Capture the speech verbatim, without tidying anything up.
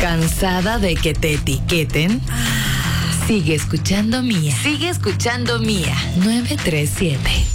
¿Cansada de que te etiqueten? Sigue escuchando Mía. Sigue escuchando Mía. nueve tres siete.